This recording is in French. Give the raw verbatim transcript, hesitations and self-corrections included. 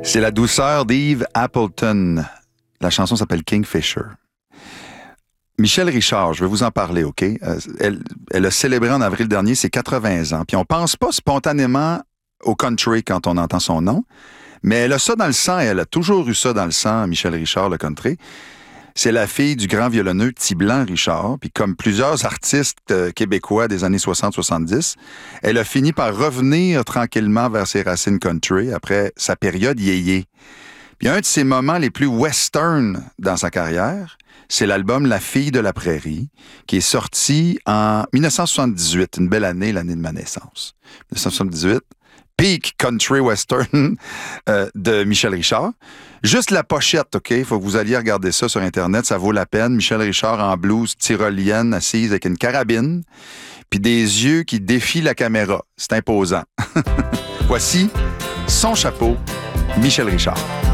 C'est la douceur d'Eve Appleton. La chanson s'appelle Kingfisher. Michel Richard, je vais vous en parler, OK? Euh, elle, elle a célébré en avril dernier ses quatre-vingts ans. Puis on pense pas spontanément au country quand on entend son nom, mais elle a ça dans le sang et elle a toujours eu ça dans le sang, Michel Richard, le country. C'est la fille du grand violonneux Tiblan Richard. Puis comme plusieurs artistes euh, québécois des années soixante soixante-dix, elle a fini par revenir tranquillement vers ses racines country après sa période yéyé. Puis un de ses moments les plus western dans sa carrière, c'est l'album La fille de la prairie, qui est sorti en dix-neuf cent soixante-dix-huit, une belle année, l'année de ma naissance. dix-neuf cent soixante-dix-huit, peak country western euh, de Michel Richard. Juste la pochette, OK? Il faut que vous alliez regarder ça sur Internet, ça vaut la peine. Michel Richard en blouse tyrolienne, assise avec une carabine, puis des yeux qui défient la caméra. C'est imposant. Voici son chapeau, Michel Richard.